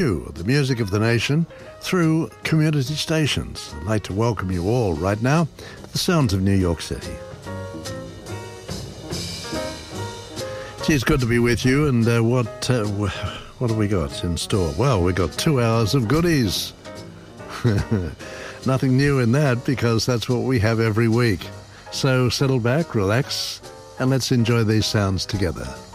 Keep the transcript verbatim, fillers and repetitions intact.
The music of the nation through community stations. I'd like to welcome you all right now to the sounds of New York City. Gee, it's good to be with you, and uh, what uh, what have we got in store? Well, we've got two hours of goodies. Nothing new in that, because that's what we have every week. So settle back, relax, and let's enjoy these sounds together.